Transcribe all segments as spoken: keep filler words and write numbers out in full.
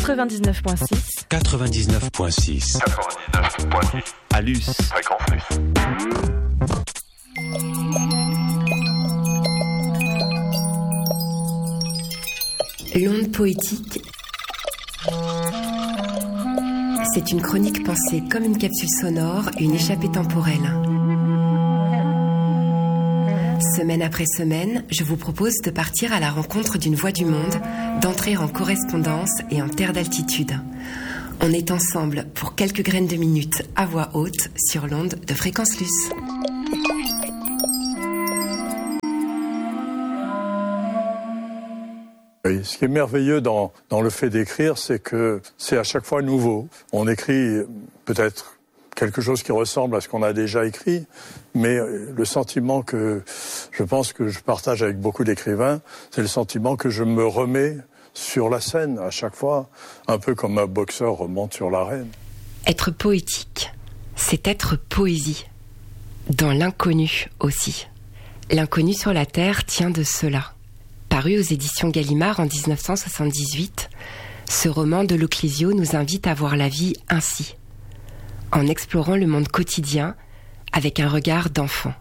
quatre-vingt-dix-neuf virgule six. quatre-vingt-dix-neuf virgule six. quatre-vingt-dix-neuf virgule six. Alus. Fréquence Plus. L'onde poétique, c'est une chronique pensée comme une capsule sonore, une échappée temporelle. Semaine après semaine, je vous propose de partir à la rencontre d'une voix du monde, d'entrer en correspondance et en terre d'altitude. On est ensemble pour quelques graines de minutes à voix haute sur l'onde de Fréquence Luce. Oui, ce qui est merveilleux dans, dans le fait d'écrire, c'est que c'est à chaque fois nouveau. On écrit peut-être quelque chose qui ressemble à ce qu'on a déjà écrit, mais le sentiment que je pense que je partage avec beaucoup d'écrivains, c'est le sentiment que je me remets sur la scène à chaque fois, un peu comme un boxeur remonte sur l'arène. Être poétique, c'est être poésie. Dans l'inconnu aussi. L'inconnu sur la terre tient de cela. Paru aux éditions Gallimard en dix-neuf cent soixante-dix-huit, ce roman de Le Clésio nous invite à voir la vie ainsi, en explorant le monde quotidien avec un regard d'enfant.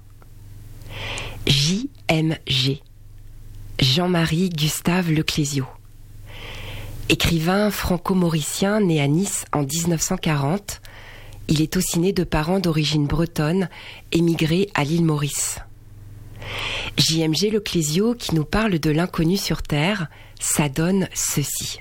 J M G, Jean-Marie Gustave Le Clésio. Écrivain franco-mauricien né à Nice en dix-neuf cent quarante, il est aussi né de parents d'origine bretonne émigrés à l'île Maurice. J M G Le Clésio, qui nous parle de l'inconnu sur Terre, ça donne ceci.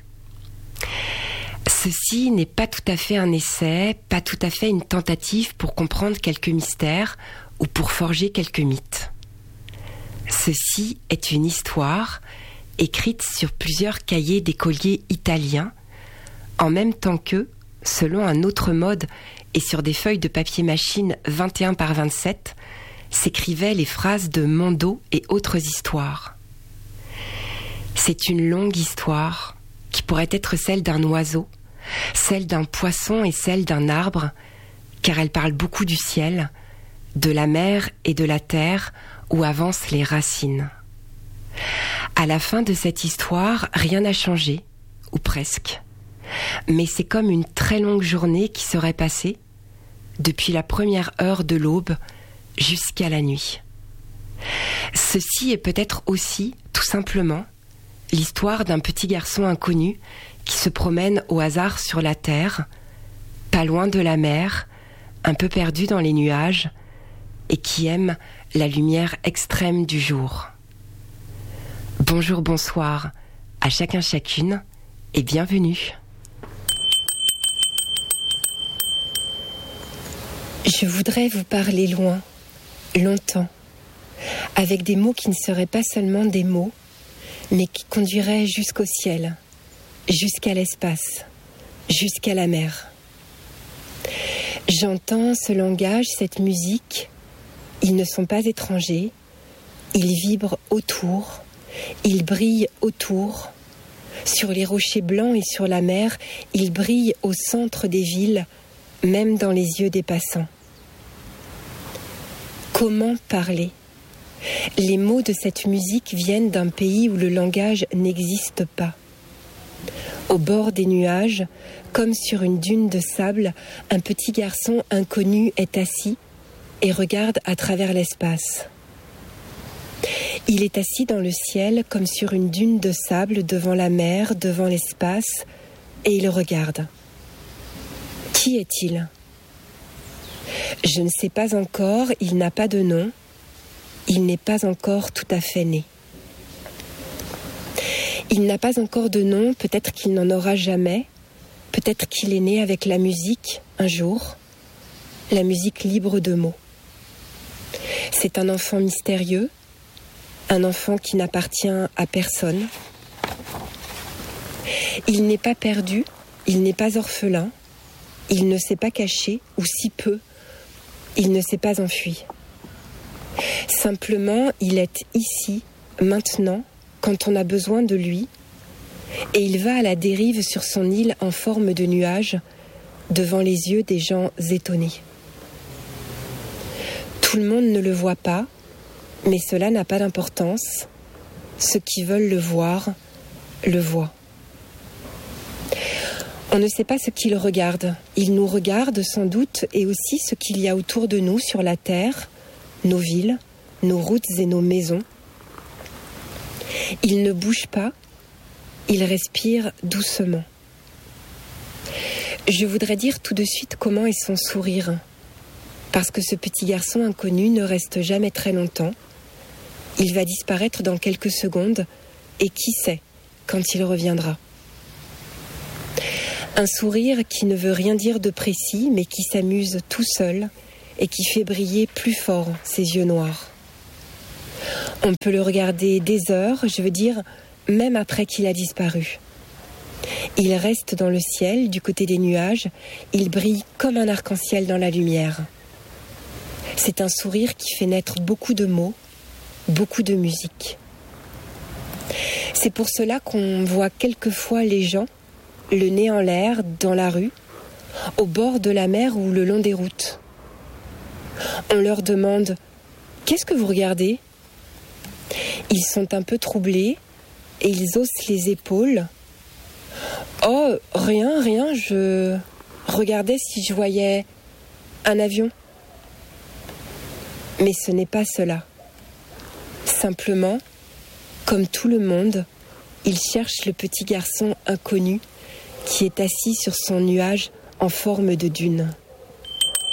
Ceci n'est pas tout à fait un essai, pas tout à fait une tentative pour comprendre quelques mystères ou pour forger quelques mythes. Ceci est une histoire écrite sur plusieurs cahiers d'écoliers italiens, en même temps que, selon un autre mode et sur des feuilles de papier machine vingt et un par vingt-sept, s'écrivaient les phrases de Mondo et autres histoires. C'est une longue histoire qui pourrait être celle d'un oiseau, celle d'un poisson et celle d'un arbre, car elle parle beaucoup du ciel, de la mer et de la terre où avancent les racines. À la fin de cette histoire, rien n'a changé, ou presque. Mais c'est comme une très longue journée qui serait passée, depuis la première heure de l'aube jusqu'à la nuit. Ceci est peut-être aussi, tout simplement, l'histoire d'un petit garçon inconnu qui se promène au hasard sur la terre, pas loin de la mer, un peu perdu dans les nuages, et qui aime la lumière extrême du jour. Bonjour, bonsoir à chacun chacune et bienvenue. Je voudrais vous parler loin, longtemps, avec des mots qui ne seraient pas seulement des mots, mais qui conduiraient jusqu'au ciel, jusqu'à l'espace, jusqu'à la mer. J'entends ce langage, cette musique, ils ne sont pas étrangers, ils vibrent autour, ils brillent autour, sur les rochers blancs et sur la mer, ils brillent au centre des villes, même dans les yeux des passants. Comment parler ? Les mots de cette musique viennent d'un pays où le langage n'existe pas. Au bord des nuages, comme sur une dune de sable, un petit garçon inconnu est assis et regarde à travers l'espace. Il est assis dans le ciel comme sur une dune de sable devant la mer, devant l'espace, et il regarde. Qui est-il ? Je ne sais pas encore, il n'a pas de nom, il n'est pas encore tout à fait né. Il n'a pas encore de nom, peut-être qu'il n'en aura jamais, peut-être qu'il est né avec la musique, un jour, la musique libre de mots. C'est un enfant mystérieux, un enfant qui n'appartient à personne. Il n'est pas perdu, il n'est pas orphelin, il ne s'est pas caché, ou si peu, il ne s'est pas enfui. Simplement, il est ici, maintenant, quand on a besoin de lui, et il va à la dérive sur son île en forme de nuage, devant les yeux des gens étonnés. Tout le monde ne le voit pas, mais cela n'a pas d'importance. Ceux qui veulent le voir, le voient. On ne sait pas ce qu'il regarde. Il nous regarde sans doute et aussi ce qu'il y a autour de nous sur la terre, nos villes, nos routes et nos maisons. Il ne bouge pas, il respire doucement. Je voudrais dire tout de suite comment est son sourire, parce que ce petit garçon inconnu ne reste jamais très longtemps. Il va disparaître dans quelques secondes, et qui sait quand il reviendra. Un sourire qui ne veut rien dire de précis, mais qui s'amuse tout seul et qui fait briller plus fort ses yeux noirs. On peut le regarder des heures, je veux dire, même après qu'il a disparu. Il reste dans le ciel, du côté des nuages, il brille comme un arc-en-ciel dans la lumière. C'est un sourire qui fait naître beaucoup de mots, beaucoup de musique. C'est pour cela qu'on voit quelquefois les gens, le nez en l'air, dans la rue, au bord de la mer ou le long des routes. On leur demande « Qu'est-ce que vous regardez ?» Ils sont un peu troublés et ils haussent les épaules. « Oh, rien, rien, je regardais si je voyais un avion. » Mais ce n'est pas cela. Simplement, comme tout le monde, ils cherchent le petit garçon inconnu qui est assis sur son nuage en forme de dune.